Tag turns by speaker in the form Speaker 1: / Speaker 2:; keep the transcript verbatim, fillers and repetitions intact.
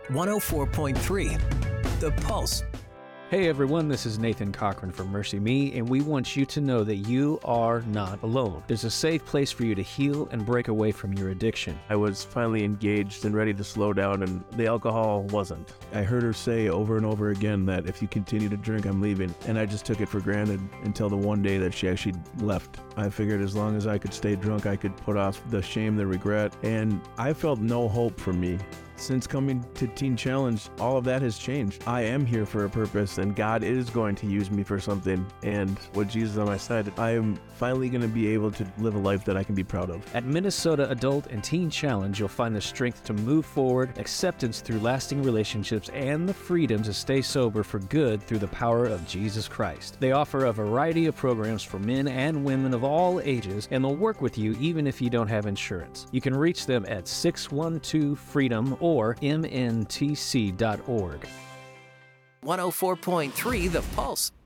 Speaker 1: one oh four point three The Pulse.
Speaker 2: Hey everyone, this is Nathan Cochran from Mercy Me, and we want you to know that you are not alone. There's a safe place for you to heal and break away from your addiction.
Speaker 3: I was finally engaged and ready to slow down, and the alcohol wasn't. I heard her say over and over again that if you continue to drink, I'm leaving, and I just took it for granted until the one day that she actually left. I figured as long as I could stay drunk, I could put off the shame, the regret, and I felt no hope for me. Since coming to Teen Challenge, all of that has changed. I am here for a purpose, and God is going to use me for something. And with Jesus on my side, I am finally going to be able to live a life that I can be proud of.
Speaker 2: At Minnesota Adult and Teen Challenge, you'll find the strength to move forward, acceptance through lasting relationships, and the freedom to stay sober for good through the power of Jesus Christ. They offer a variety of programs for men and women of all ages, and they'll work with you even if you don't have insurance. You can reach them at six one two freedom or m n t c dot org.
Speaker 1: one oh four point three The Pulse.